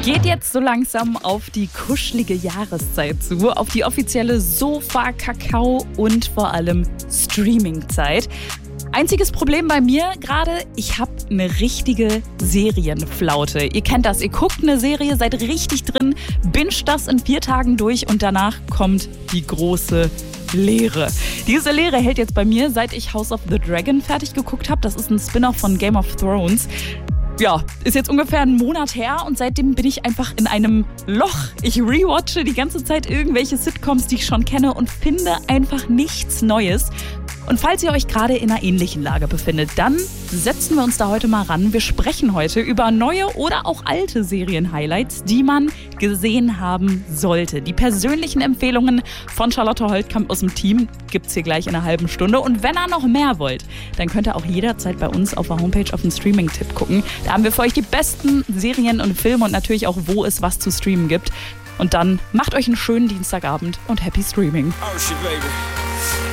Geht jetzt so langsam auf die kuschelige Jahreszeit zu, auf die offizielle Sofa-, Kakao- und vor allem Streaming-Zeit. Einziges Problem bei mir gerade, ich habe eine richtige Serienflaute. Ihr kennt das, ihr guckt eine Serie, seid richtig drin, binscht das in 4 Tagen durch und danach kommt die große Leere. Diese Leere hält jetzt bei mir, seit ich House of the Dragon fertig geguckt habe. Das ist ein Spin-off von Game of Thrones. Ja, ist jetzt ungefähr einen Monat her und seitdem bin ich einfach in einem Loch. Ich rewatche die ganze Zeit irgendwelche Sitcoms, die ich schon kenne und finde einfach nichts Neues. Und falls ihr euch gerade in einer ähnlichen Lage befindet, dann setzen wir uns da heute mal ran. Wir sprechen heute über neue oder auch alte Serien-Highlights, die man gesehen haben sollte. Die persönlichen Empfehlungen von Charlotte Holtkamp aus dem Team gibt's hier gleich in einer halben Stunde. Und wenn ihr noch mehr wollt, dann könnt ihr auch jederzeit bei uns auf der Homepage auf den Streaming-Tipp gucken. Da haben wir für euch die besten Serien und Filme und natürlich auch, wo es was zu streamen gibt. Und dann macht euch einen schönen Dienstagabend und happy Streaming. Oh shit, baby.